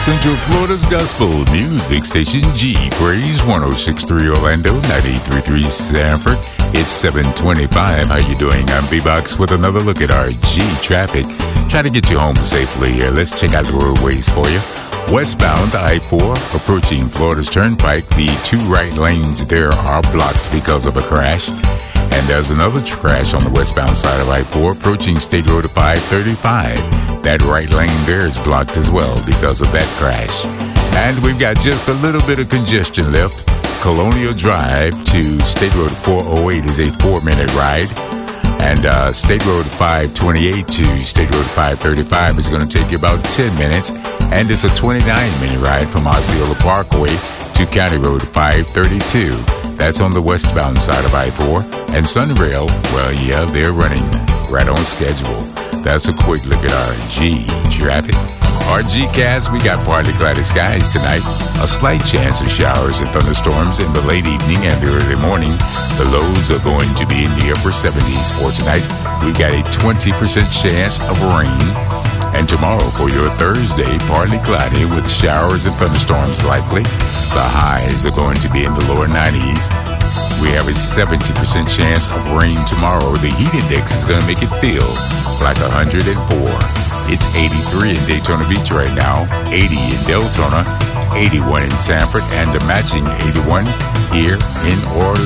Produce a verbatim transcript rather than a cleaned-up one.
Central Florida's gospel music station, G Praise one oh six point three Orlando, ninety-three point three Sanford. It's seven twenty-five. How you doing? I'm B-Box with another look at our G traffic. Trying to get you home safely here. Let's check out the roadways for you. Westbound I four, approaching Florida's Turnpike. The two right lanes there are blocked because of a crash. And there's another crash on the westbound side of I four, approaching State Road five thirty-five. That right lane there is blocked as well because of that crash. And we've got just a little bit of congestion left. Colonial Drive to State Road four oh eight is a four-minute ride. And uh, State Road five twenty-eight to State Road five thirty-five is going to take you about ten minutes. And it's a twenty-nine minute ride from Osceola Parkway to County Road five thirty-two. That's on the westbound side of I four. And Sunrail, well, yeah, they're running right on schedule. That's a quick look at our G traffic. Our G-Cast, we got partly cloudy skies tonight. A slight chance of showers and thunderstorms in the late evening and the early morning. The lows are going to be in the upper seventies for tonight. We've got a twenty percent chance of rain. And tomorrow for your Thursday, partly cloudy with showers and thunderstorms likely. The highs are going to be in the lower nineties. We have a seventy percent chance of rain tomorrow. The heat index is going to make it feel like one hundred four. It's eighty-three in Daytona Beach right now, eighty in Deltona, eighty-one in Sanford, and a matching eighty-one here in Orlando.